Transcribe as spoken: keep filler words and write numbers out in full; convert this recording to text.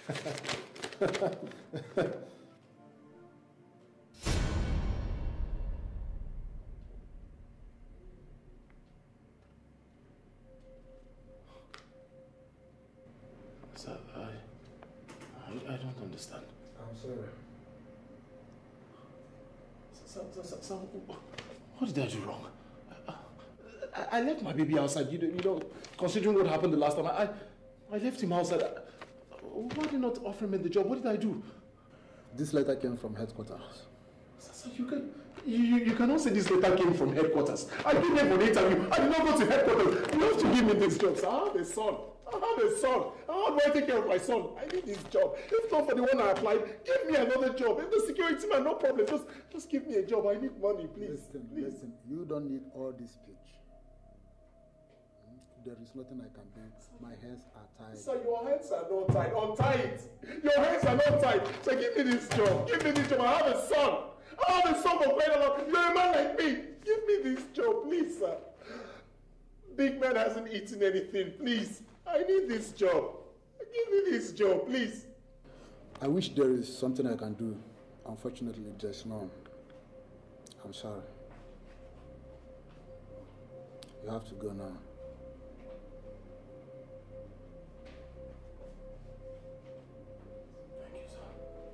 Sir, I, I, I don't understand. I'm sorry. Sir, sir, sir, sir, what did I do wrong? I, I left my baby outside, you know, you know, considering what happened the last time. I, I left him outside. Why did you not offer me the job? What did I do? This letter came from headquarters. Sir, sir, you can, you, you cannot say this letter came from headquarters. I came there for the interview. I did not go to headquarters. You have to give me this job, sir. I have a son. I have a son. How do I take care of my son? I need this job. If not for the one I applied, give me another job. If the security man, no problem. Just, just give me a job. I need money, please. Listen, please. listen. You don't need all this speech. There is nothing I can do. My hands are tied. Sir, your hands are not tied. Untie it. Your hands are not tied. So give me this job. Give me this job. I have a son. I have a son for quite a lot. You're a man like me. Give me this job, please, sir. Big man hasn't eaten anything. Please. I need this job. Give me this job, please. I wish there is something I can do. Unfortunately, there's none. I'm sorry. You have to go now.